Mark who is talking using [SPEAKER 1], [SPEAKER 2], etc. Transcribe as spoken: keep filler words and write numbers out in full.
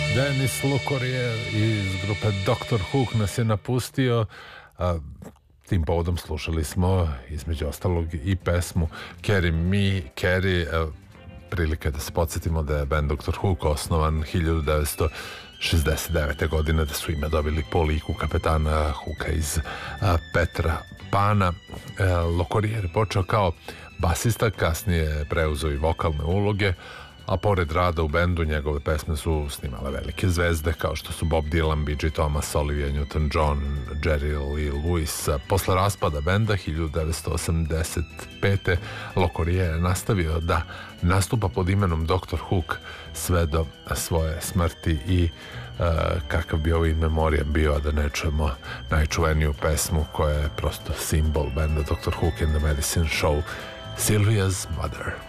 [SPEAKER 1] Denis Locorrier iz grupe doktor Hook nas je napustio. A, tim povodom slušali smo između ostalog i pesmu Carry Me, Carry. A, prilike da se podsjetimo da je band doktor Hook osnovan hiljadu devetsto šezdeset devete. godine, da su ime dobili po liku kapetana Hooka iz a, Petra Pana. E, Locorrier je počeo kao basista, kasnije preuzeo i vokalne uloge, a pored rada u bendu njegove pesme su snimale velike zvezde kao što su Bob Dylan, B J Thomas, Olivia Newton-John, Jerry Lee Lewis. Posle raspada benda hiljadu devetsto osamdeset pete. Locorrier je nastavio da nastupa pod imenom doktor Hook sve do svoje smrti i uh, kakav bi ovo in memoriam bio, a da ne čujemo najčuveniju pesmu koja je prosto simbol benda doktor Hook and the Medicine Show, Sylvia's Mother.